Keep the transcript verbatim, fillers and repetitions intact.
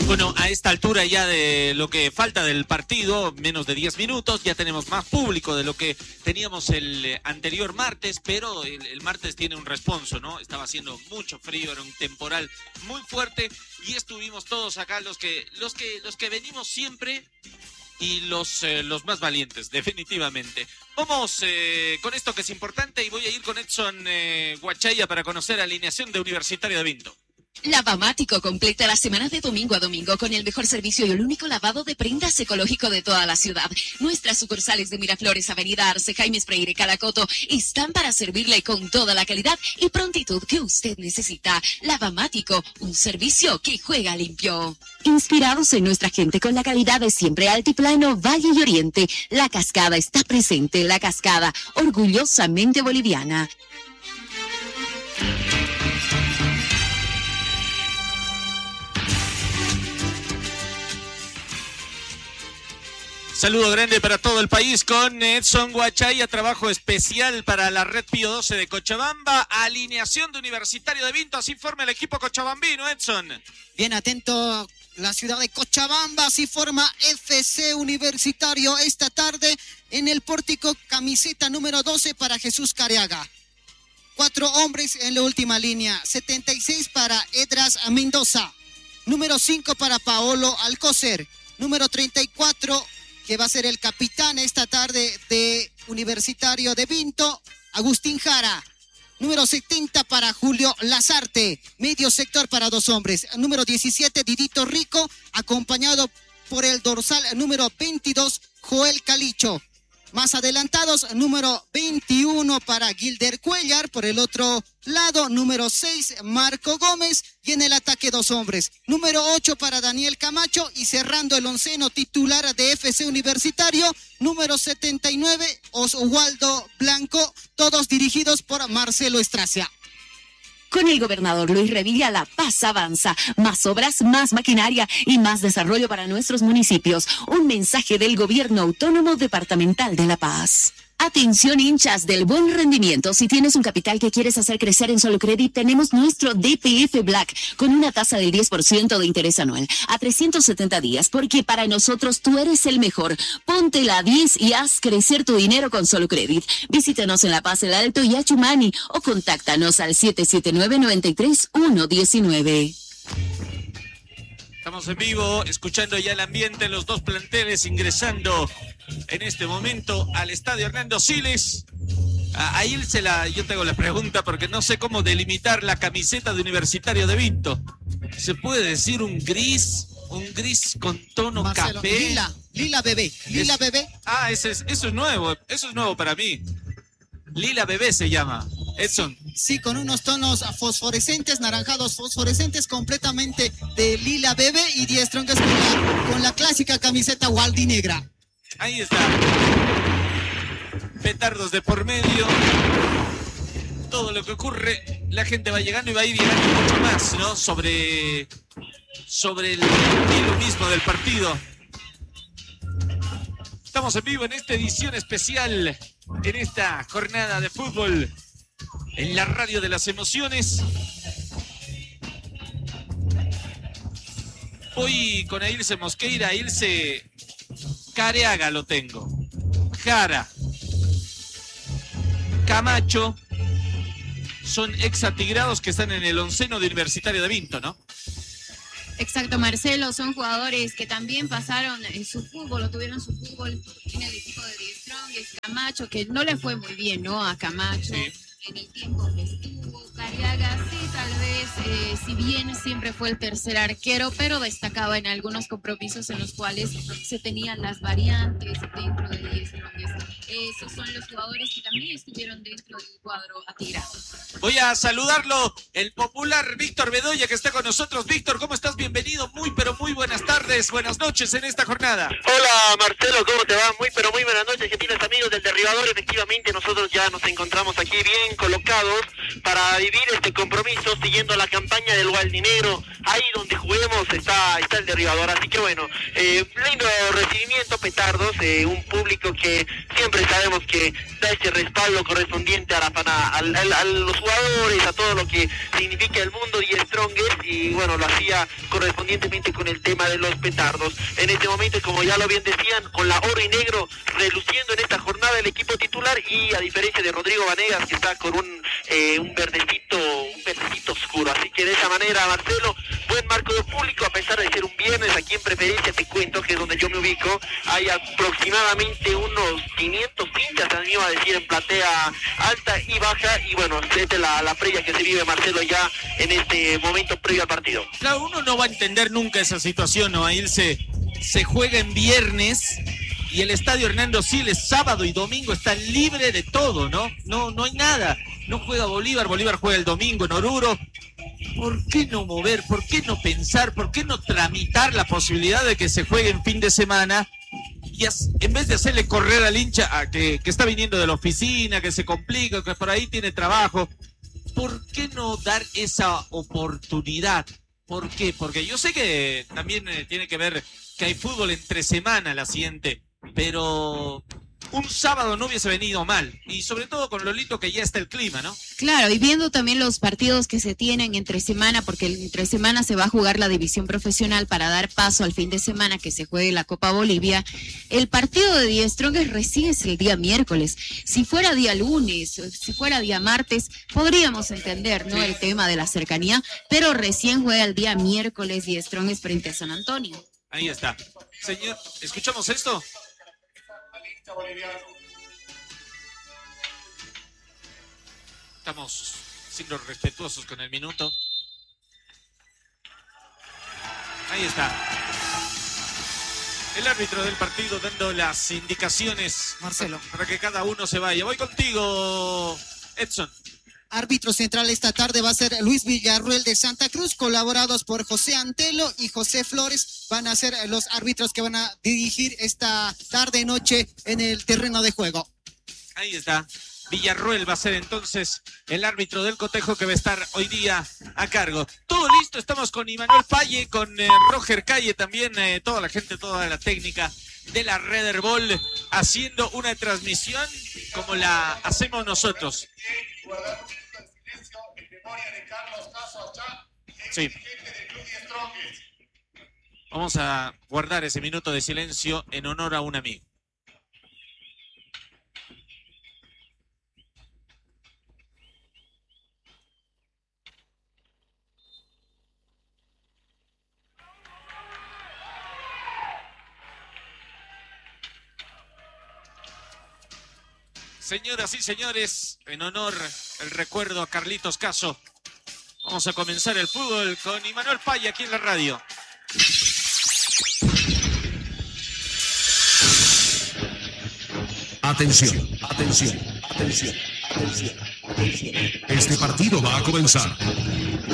Bueno, a esta altura ya de lo que falta del partido, menos de diez minutos, ya tenemos más público de lo que teníamos el anterior martes, pero el, el martes tiene un responso, ¿no? Estaba haciendo mucho frío, era un temporal muy fuerte y estuvimos todos acá, los que, los que, los que venimos siempre y los, eh, los más valientes, definitivamente. Vamos eh, con esto que es importante y voy a ir con Edson eh, Huachaya para conocer alineación de Universitario de Vinto. Lavamático completa la semana de domingo a domingo con el mejor servicio y el único lavado de prendas ecológico de toda la ciudad. Nuestras sucursales de Miraflores, Avenida Arce, Jaime Freire, Calacoto están para servirle con toda la calidad y prontitud que usted necesita. Lavamático, un servicio que juega limpio. Inspirados en nuestra gente con la calidad de siempre Altiplano, Valle y Oriente, La Cascada está presente. La Cascada, orgullosamente boliviana. Saludo grande para todo el país con Edson Huachaya, trabajo especial para la Red Pío doce de Cochabamba, alineación de Universitario de Vinto, así forma el equipo cochabambino, Edson. Bien atento, la ciudad de Cochabamba, así forma F C Universitario esta tarde en el pórtico, camiseta número doce para Jesús Careaga. Cuatro hombres en la última línea, setenta y seis para Edras Mendoza, número cinco para Paolo Alcócer, número treinta y cuatro que va a ser el capitán esta tarde de Universitario de Vinto, Agustín Jara. Número setenta para Julio Lazarte, medio sector para dos hombres. Número diecisiete, Didito Rico, acompañado por el dorsal número veintidós, Joel Calicho. Más adelantados, número veintiuno para Gilder Cuellar, por el otro lado, número seis, Marco Gómez, y en el ataque dos hombres. Número ocho para Daniel Camacho, y cerrando el onceno titular de F C Universitario, número setenta y nueve, Oswaldo Blanco, todos dirigidos por Marcelo Estracia. Con el gobernador Luis Revilla, la paz avanza. Más obras, más maquinaria y más desarrollo para nuestros municipios. Un mensaje del Gobierno Autónomo Departamental de La Paz. Atención, hinchas del buen rendimiento. Si tienes un capital que quieres hacer crecer en Solucredit, tenemos nuestro D P F Black con una tasa del diez por ciento de interés anual a trescientos setenta días, porque para nosotros tú eres el mejor. Ponte la diez y haz crecer tu dinero con Solucredit. Visítanos en La Paz, El Alto y Achumani o contáctanos al siete siete nueve, nueve tres, uno uno nueve. Estamos en vivo, escuchando ya el ambiente, los dos planteles ingresando en este momento al estadio Hernando Siles. A Ilse, la, yo tengo la pregunta porque no sé cómo delimitar la camiseta de Universitario de Vinto. ¿Se puede decir un gris? ¿Un gris con tono Marcelo, café? Lila, lila bebé, lila es, bebé. Ah, ese es, eso es nuevo, eso es nuevo para mí. Lila bebé se llama, Edson. Sí, con unos tonos fosforescentes, naranjados fosforescentes, completamente de lila bebé, y Die Strongest con la, con la clásica camiseta Waldi negra. Ahí está. Petardos de por medio. Todo lo que ocurre, la gente va llegando y va a ir llegando mucho más, ¿no? Sobre, sobre el hilo mismo del partido. Estamos en vivo en esta edición especial, en esta jornada de fútbol, en la radio de las emociones. Voy con Ilse Mosqueira, Ilse Careaga lo tengo. Jara, Camacho, son exatigrados que están en el onceno de Universitario de Vinto, ¿no? Exacto, Marcelo, son jugadores que también pasaron en su fútbol, o tuvieron su fútbol en el equipo de Die Strongest. Camacho, que no le fue muy bien, ¿no? A Camacho, sí, en el tiempo que estuvo. Careaga, sí, tal vez, eh, si bien siempre fue el tercer arquero, pero destacaba en algunos compromisos en los cuales se tenían las variantes dentro de Die Strongest. Esos son los jugadores que también estuvieron dentro del cuadro atigrado. Voy a saludarlo, el popular Víctor Bedoya, que está con nosotros. Víctor, ¿cómo estás? Bienvenido, muy pero muy buenas tardes, buenas noches en esta jornada. Hola Marcelo, ¿cómo te va? Muy pero muy buenas noches, gentiles amigos del Derribador. Efectivamente, nosotros ya nos encontramos aquí bien colocados para vivir este compromiso, siguiendo la campaña del Gualdinegro. Ahí donde juguemos está, está el Derribador, así que bueno, eh, lindo recibimiento, petardos, eh, un público que siempre siempre sabemos que da ese respaldo correspondiente a, la, a, a, a, a los jugadores, a todo lo que significa el mundo Die Strongest, y bueno, lo hacía correspondientemente con el tema de los petardos. En este momento, como ya lo bien decían, con la oro y negro reluciendo en esta jornada el equipo titular, y a diferencia de Rodrigo Vanegas, que está con un, eh, un verdecito, un verdecito oscuro. Así que de esa manera, Marcelo, buen marco de público, a pesar de ser un viernes. Aquí en Preferencia te cuento que es donde yo me ubico, hay aproximadamente unos quinientos hinchas, se animo a decir, en platea alta y baja, y bueno, esta es la, la previa que se vive, Marcelo, ya en este momento previo al partido. Claro, uno no va a entender nunca esa situación, ¿no? Ahí se, se juega en viernes y el estadio Hernando Siles sábado y domingo está libre de todo, ¿no? No, no hay nada. No juega Bolívar, Bolívar juega el domingo en Oruro. ¿Por qué no mover? ¿Por qué no pensar? ¿Por qué no tramitar la posibilidad de que se juegue en fin de semana? Y as, en vez de hacerle correr al hincha a que, que está viniendo de la oficina, que se complica, que por ahí tiene trabajo, ¿por qué no dar esa oportunidad? ¿Por qué? Porque yo sé que también eh, tiene que ver que hay fútbol entre semana la siguiente, pero un sábado no hubiese venido mal, y sobre todo con Lolito, que ya está el clima, ¿no? Claro, y viendo también los partidos que se tienen entre semana, porque entre semana se va a jugar la división profesional para dar paso al fin de semana que se juegue la Copa Bolivia. El partido de Die Strongest recién es el día miércoles. Si fuera día lunes, si fuera día martes, podríamos entender, ¿no? Sí. El tema de la cercanía, pero recién juega el día miércoles Die Strongest frente a San Antonio. Ahí está. Señor, ¿escuchamos esto? Estamos siendo respetuosos con el minuto. Ahí está. El árbitro del partido dando las indicaciones, Marcelo, para que cada uno se vaya. Voy contigo, Edson. Árbitro central esta tarde va a ser Luis Villarruel de Santa Cruz, colaborados por José Antelo y José Flores. Van a ser los árbitros que van a dirigir esta tarde-noche en el terreno de juego. Ahí está. Villarruel va a ser entonces el árbitro del cotejo que va a estar hoy día a cargo. Todo listo, estamos con Imanuel Paye, con eh, Roger Calle también, eh, toda la gente, toda la técnica de la Red Herbol, haciendo una transmisión como la hacemos nosotros. Sí. Vamos a guardar ese minuto de silencio en honor a un amigo. Señoras y señores, en honor al recuerdo a Carlitos Caso, vamos a comenzar el fútbol con Imanuel Paye aquí en la radio. Atención, atención, atención, atención, atención. Este partido va a comenzar.